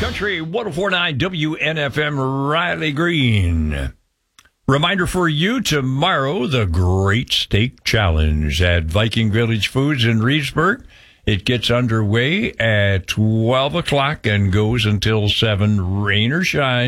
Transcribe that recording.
Country 104.9 WNFM Riley Green. Reminder for you, tomorrow, the Great Steak Challenge at Viking Village Foods in Reedsburg. It gets underway at 12 o'clock and goes until 7, rain or shine.